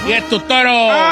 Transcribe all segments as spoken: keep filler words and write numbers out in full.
¡Y es tu toro!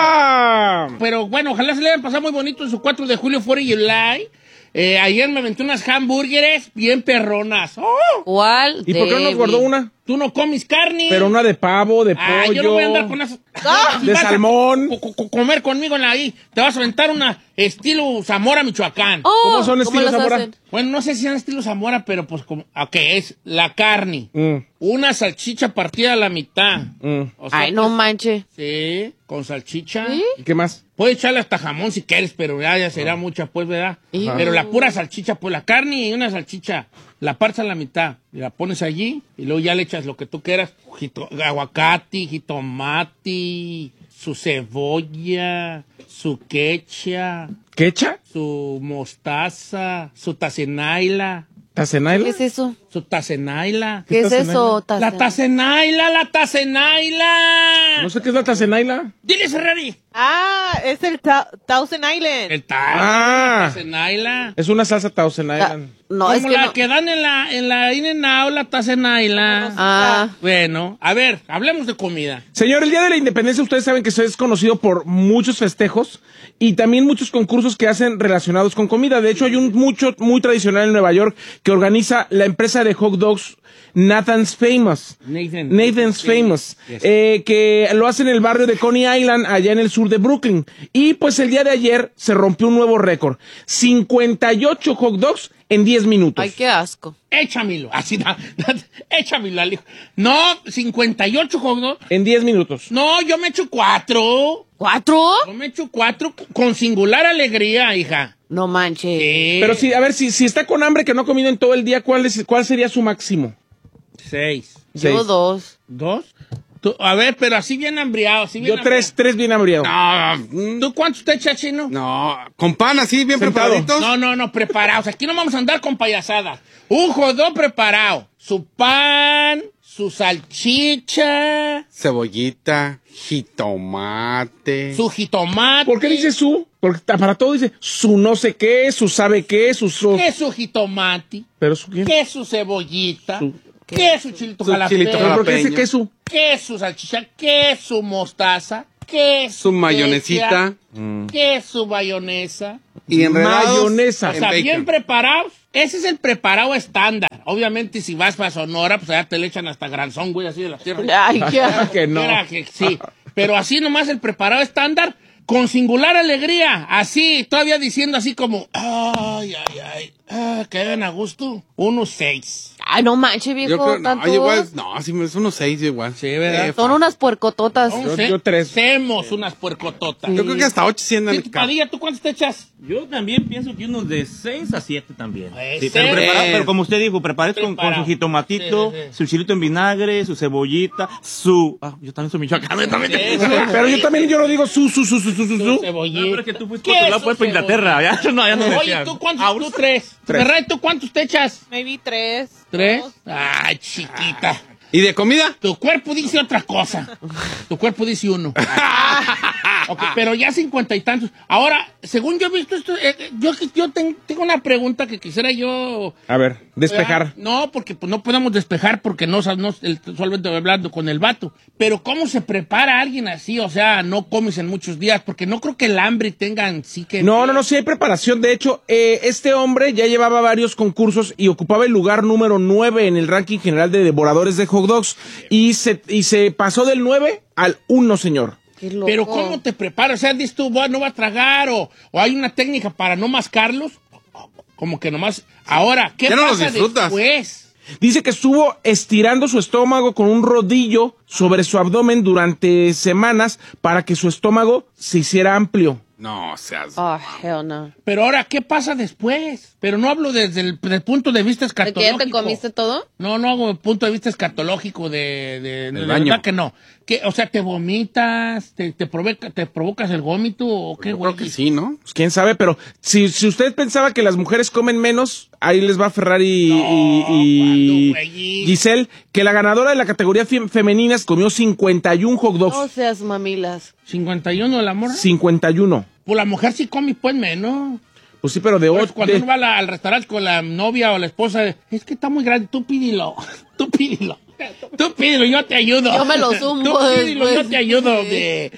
¡Ah! Pero bueno, ojalá se le hayan pasado muy bonito en su cuatro de julio, cuatro de July. Eh, ayer me aventé unas hamburgueres bien perronas. ¡Oh! ¿Cuál? ¿Y por qué no nos guardó una? Tú no comes carne. Pero una de pavo, de ah, pollo. yo no voy a andar con esas. ¡Ah! De salmón. A, co co comer conmigo en la ahí. Te vas a aventar una estilo Zamora, Michoacán. Oh, ¿Cómo son estilo Zamora? Hacen? Bueno, no sé si son estilo Zamora, pero pues como. Ok, es la carne. Mm. Una salchicha partida a la mitad. Mm. O sea, Ay, no manche. Sí, con salchicha. ¿Sí? ¿Y qué más? Puedes echarle hasta jamón si quieres, pero ya, ya será mucha, pues, ¿verdad? Ajá. Pero la pura salchicha, pues la carne y una salchicha, la partes a la mitad, y la pones allí, y luego ya le echas lo que tú quieras, jito, aguacate, jitomate, su cebolla, su quecha, ¿Qué echa? su mostaza, su tacenaila, ¿Tacenaila? ¿Qué es eso? su tacenaila. ¿Qué es tacenaila? eso? La tacenaila, la tacenaila. No sé qué es la tacenaila. Dile, Ferrari. Ah, es el ta Thousand Island. El ta Ah. tacenaila. Es una salsa tacenaila. No, Como es que la no. que dan en la, en la In-N-Out, la tacenaila. Ah, Bueno, a ver, hablemos de comida. Señor, el Día de la Independencia, ustedes saben que es conocido por muchos festejos y también muchos concursos que hacen relacionados con comida. De hecho, hay un mucho muy tradicional en Nueva York que organiza la empresa de hot dogs Nathan's Famous. Nathan. Nathan's Famous. Yes. Eh, que lo hacen en el barrio de Coney Island, allá en el sur de Brooklyn. Y pues el día de ayer se rompió un nuevo récord. cincuenta y ocho hot dogs en diez minutos. ay, qué asco. Échamelo. Así, da, da, échamelo al hijo. No, cincuenta y ocho hot dogs. En diez minutos. No, yo me echo cuatro. ¿Cuatro? Yo me echo cuatro con singular alegría, hija. No manche. Sí. Pero sí, a ver, si, si está con hambre que no ha comido en todo el día, ¿cuál, es, cuál sería su máximo? Seis. Yo Seis. dos. ¿Dos? Tú- a ver, pero así bien hambriado. Así bien Yo tres, tres bien hambriado. hambriado. No. ¿Tú cuántos te echas, Chino? No, con pan así, bien Sentado. preparaditos. No, no, no, preparados. Aquí no vamos a andar con payasadas. Un jodón preparado. Su pan, su salchicha, Cebollita, jitomate. su jitomate. ¿Por qué dice su? Porque para todo dice su no sé qué, su sabe qué, su... su... ¿Qué es su jitomate? ¿Pero su qué? ¿Qué es su cebollita? Su- ¿Qué es su chilito Su jalapeño? chilito ¿Pero por qué dice jalapeño. que su? ¿Qué es su salchicha? ¿Qué es su mostaza? ¿Qué es Su mayonesita. quecha? ¿Qué es su mayonesa? Y enredados Mayonesa. O en sea, bacon. bien preparados. Ese es el preparado estándar. Obviamente, si vas para Sonora, pues allá te le echan hasta granzón, güey, así de la tierra. Ay, qué asco. que no. Era que sí. Pero así nomás el preparado estándar, con singular alegría. Así, todavía diciendo así como, ay, ay, ay, ah, que hagan a gusto. Unos seis. Ay, no manche, viejo. Yo creo, no, tantos. yo igual, no, sí, es unos seis yo igual. Sí, ¿verdad? Eh, Son unas puercototas. Son Yo- se- yo tres. Hacemos unas puercototas. Yo creo que hasta ocho sí andan Sí, en el carro. Padilla, ¿tú cuántos te echas? Yo también pienso que unos de seis a siete también. Eh, Sí, sí. pero, preparado, Eh. pero como usted dijo, prepares con, con Preparado. su jitomatito, Sí, sí, sí. su chilito en vinagre, su cebollita, su... Ah, yo también soy michoacano, yo también. Sí, sí. Pero yo también, yo lo digo su, su, su, su, su, su, Su su. cebollita. No, pero es que tú fuiste ¿Qué por otro es lado, su pues, por Inglaterra. Ya, no, ya no me Oye, decían. ¿tú cuántos? Ah, Tú tres. Tres. Ferrari, ¿tú cuántos te echas? Maybe tres. ¿Tres? dos. Ay, chiquita. ¿Y de comida? Tu cuerpo dice otra cosa. Tu cuerpo dice uno. Ok, pero ya cincuenta y tantos. Ahora, según yo he visto esto, eh, eh, yo, yo ten- tengo una pregunta que quisiera yo... A ver, despejar. No, porque pues, no podemos despejar porque no, no el, solamente hablando con el vato. Pero ¿cómo se prepara alguien así? O sea, no comes en muchos días, porque no creo que el hambre tengan sí que... No, no, no, sí hay preparación. De hecho, eh, este hombre ya llevaba varios concursos y ocupaba el lugar número nueve en el ranking general de devoradores de hot dogs. Y se, y se pasó del nueve al uno, señor. Qué loco. Pero ¿cómo te preparas? O sea, dices tú, "Bueno, no va a tragar", o, o hay una técnica para no mascarlos. Como que nomás... Ahora, ¿qué Ya no los pasa disfrutas. después? Dice que estuvo estirando su estómago con un rodillo sobre su abdomen durante semanas para que su estómago se hiciera amplio. No, seas... Oh, hell no. Pero ahora, ¿qué pasa después? Pero no hablo desde el, desde el punto de vista ¿De que escatológico. ya te comiste todo? No, no hago el punto de vista escatológico de... de, de, de baño. verdad que no. Que, o sea, ¿te vomitas? ¿Te, te, provoca, te provocas el vómito? ¿O qué, Yo güey? creo que sí, ¿no? Pues quién sabe, pero si, si usted pensaba que las mujeres comen menos, ahí les va Ferrari y, No, y- y ¿cuándo, güey? Giselle, que la ganadora de la categoría fem- femeninas comió cincuenta y uno hot dogs. No seas mamilas. ¿cincuenta y uno de la morra? cincuenta y uno. Pues la mujer sí come pues menos. Pues sí, pero de Por eso ocho. cuando de- uno va a la- al restaurante con la novia o la esposa, es que está muy grande, tú pídelo, tú pídelo. Tú pídelo, yo te ayudo. Yo me lo zumbo Tú pídelo, después. yo te ayudo. Sí. hombre.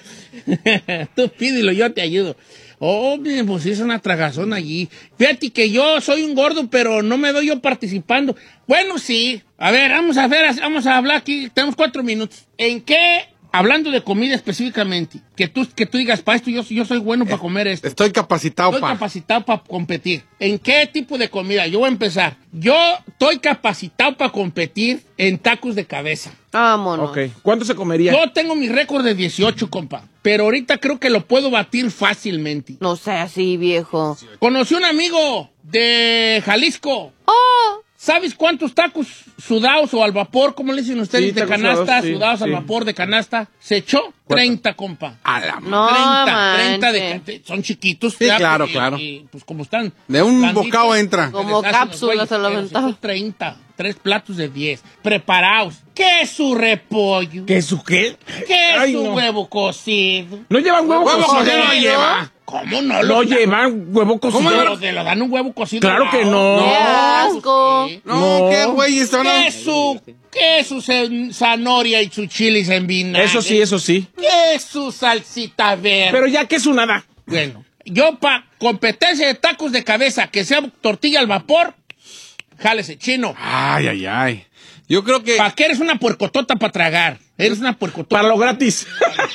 Tú pídelo, yo te ayudo. Hombre, pues es una tragazón allí. Fíjate que yo soy un gordo, pero no me doy yo participando. Bueno, sí. A ver, vamos a ver, vamos a hablar aquí. Tenemos cuatro minutos. ¿En qué, hablando de comida específicamente, que tú, que tú digas, para esto yo, yo soy bueno para comer esto? Estoy capacitado Estoy para. capacitado para competir. ¿En qué tipo de comida? Yo voy a empezar. Yo estoy capacitado para competir en tacos de cabeza. Vámonos. Ok. ¿Cuánto se comería? Yo tengo mi récord de dieciocho, compa. Pero ahorita creo que lo puedo batir fácilmente. No sé así, viejo. Conocí un amigo de Jalisco. ¡Oh! ¿Sabes cuántos tacos sudados o al vapor, como le dicen ustedes, Sí, de tacos canasta, sudados, sí, sudados al sí. vapor de canasta? Se echó treinta, compa. A la ma- No, treinta, treinta de manches. can- son chiquitos. Sí, ya, claro, y- claro. y, pues como están. De un blanditos, bocado entra. Como se les hacen los cápsulas güeyes, a la pero se ventana. echó treinta, tres platos de diez. Preparados. ¿Qué su repollo? ¿Qué su qué? ¿Qué Ay, su no. huevo cocido? ¿No llevan huevo, Huevo cocido? cocido no lleva. ¿Cómo no? No Lo- llevan huevo cocido. Pero te lo dan un huevo cocido. Claro que no. ¡Qué No, asco! sí. No, No. qué güey, están. ¿Qué su, qué su ce- zanahoria y su chiles en vinagre? Eso sí, eso sí. ¿Qué su salsita verde? Pero ya que es un nada. Bueno, yo pa competencia de tacos de cabeza, que sea tortilla al vapor, jálese, chino. Ay, ay, ay. Yo creo que. ¿Para qué eres una puercotota para tragar? Eres una puercotota. Para lo gratis.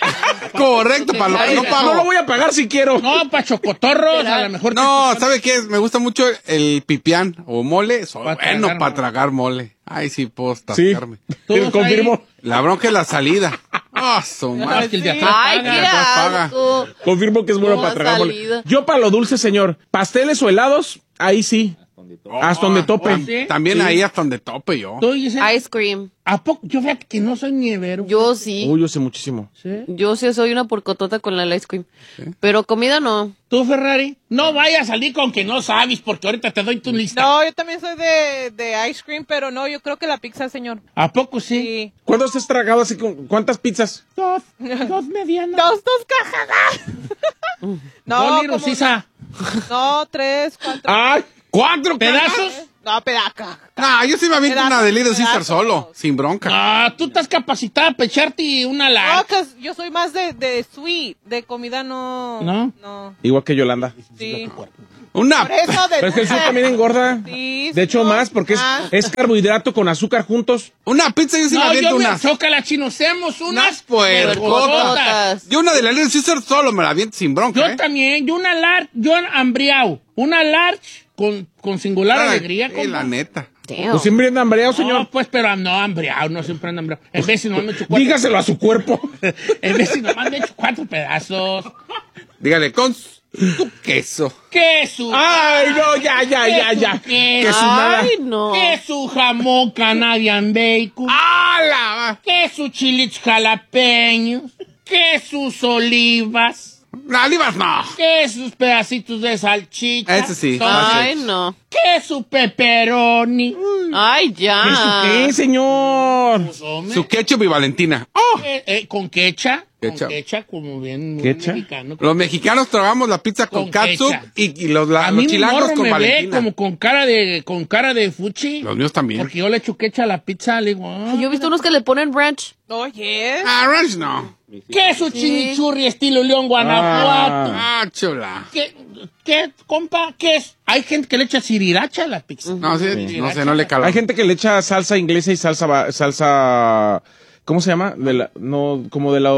Correcto, para lo que no No pago. No lo voy a pagar si quiero. No, para chocotorros, a lo mejor. No, ¿sabe qué? Me gusta mucho el pipián o mole. Soy Pa' bueno tragar para mole. tragar mole. Ay, sí, puedo Sí. tascarme. Todos Confirmo. La bronca es la salida. Ah, su No, madre. es que el de atrás ¡Ay, paga. qué paga. asco! Confirmo que es bueno No, para tragar mole. salida. Yo para lo dulce, señor. Pasteles o helados, ahí sí. Hasta donde tope. oh, sí. También Sí. ahí hasta donde tope yo. Tú dices, Ice cream. ¿a poco? Yo fíjate que no soy nievero. Yo sí. Uy, yo sé muchísimo. ¿Sí? Yo sí soy una porcotota con el ice cream. Pero comida no. ¿Tú, Ferrari? No vayas a salir con que no sabes, porque ahorita te doy tu lista. No, yo también soy de, de ice cream, pero no, yo creo que la pizza, señor. ¿A poco sí? Sí. ¿Cuántos has tragado así con cuántas pizzas? Dos, dos medianas. Dos, dos cajas. Dos no, litros, como- Sisa. no, tres, cuatro. ¡Ay! ¿Cuatro ¿Pedazos? No, pedaca. No, yo sí me aviento Pedazos, una de Little Caesar pedazos. solo, sin bronca. Ah, tú estás capacitada para echarte una No, larga. que yo soy más de, de sweet, de comida no. ¿No? No. Igual que Yolanda. Sí. Una. Por eso de Pero es que el sur también engorda. Sí, De hecho, sí, más, porque es, más. es carbohidrato con azúcar juntos. Una pizza yo sí me No, aviento yo me unas. chócala, chino. Hacemos unas Unas puercotas. Porcototas. Yo una de la Little Caesar solo me la aviento sin bronca, Yo ¿eh? también, yo una large, yo hambriao. Una large con, con singular Ay, alegría. sí, compa. la neta. Damn. Pues siempre anda hambreado, señor. No, pues, pero no, hambriao, no siempre ando hambriao. En vez si nomás me echo cuatro. Dígaselo a su cuerpo. En vez si nomás me echo cuatro pedazos. Dígale, con su queso. Queso. Ay, no, ya, ya, ya, ya. ¿Qué Que su- su nada. Ay, no. Queso jamón Canadian bacon. ¡Hala! Queso chiles jalapeños. Quesos olivas. No, olivas no. Quesos pedacitos de salchicha. Ese sí. Son- Ay, no. Queso pepperoni. Ay, ya. ¿Eso qué, señor? Pues, hombre, Su ketchup y Valentina. ¡Oh! eh, eh, con quecha. Ketchup. Con quecha, como bien muy ¿Quecha? mexicano. Los mexicanos tragamos la pizza con, Con catsup ketchup. y, y los, la- A los mí mi chilangos morro con me ve Valentina. como con cara de, con cara de fuchi. Los míos también. Porque yo le echo quecha a la pizza, le digo, ah, Yo he visto unos que le ponen ranch. Oye. Ah, ranch no. queso chimichurri estilo León, Guanajuato. Ah, chula. ¿Qué, qué, compa? ¿Qué es? Hay gente que le echa sriracha a la pizza. No, sí, no sé, no le cala. Hay gente que le echa salsa inglesa y salsa, va- salsa, ¿cómo se llama? De la, no, como de la,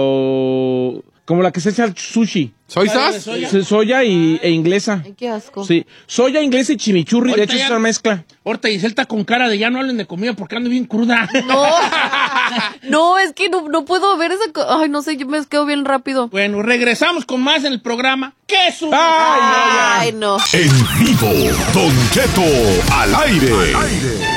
como la que se echa al sushi. ¿Soy ¿Sabe de sas? soya? Se- Soya y, e inglesa. Ay, qué asco. Sí, soya inglesa y chimichurri, de Ahorita hecho es ya- una mezcla. Ahorita Giselle está con cara de ya no hablen de comida porque ando bien cruda. No. No, es que no, no puedo ver esa co- Ay, no sé, yo me quedo bien rápido. Bueno, regresamos con más en el programa. ¡Queso! Ay, no, ya. Ay, no. En vivo, Don Cheto al aire.